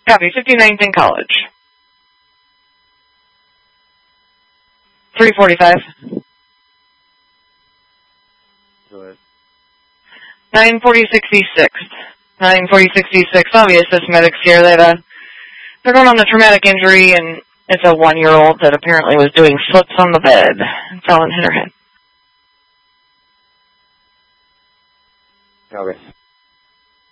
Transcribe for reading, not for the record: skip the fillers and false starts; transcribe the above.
Copy. 59th in College. 345. Go ahead. 94066. 94066. Obvious this medic's here. They're going on the traumatic injury, and it's a 1-year-old that apparently was doing flips on the bed and fell and hit her head. Okay.